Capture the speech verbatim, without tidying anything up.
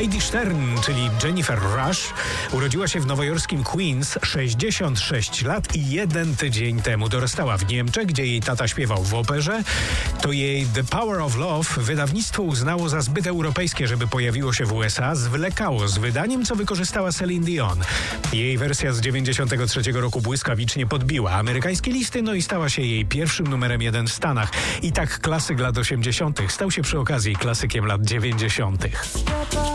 Heidi Stern, czyli Jennifer Rush, urodziła się w nowojorskim Queens sześćdziesiąt sześć lat i jeden tydzień temu. Dorastała w Niemczech, gdzie jej tata śpiewał w operze. To jej The Power of Love wydawnictwo uznało za zbyt europejskie, żeby pojawiło się w U S A. Zwlekało z wydaniem, co wykorzystała Celine Dion. Jej wersja z dziewięćdziesiątego trzeciego roku błyskawicznie podbiła amerykańskie listy, no i stała się jej pierwszym numerem jeden w Stanach. I tak klasyk lat osiemdziesiątych stał się przy okazji klasykiem lat dziewięćdziesiątych.